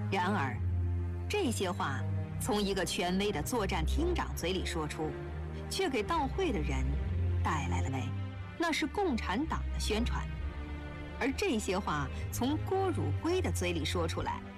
然而，这些话从一个权威的作战厅长嘴里说出，却给到会的人带来了那是共产党的宣传；而这些话从郭汝瑰的嘴里说出来，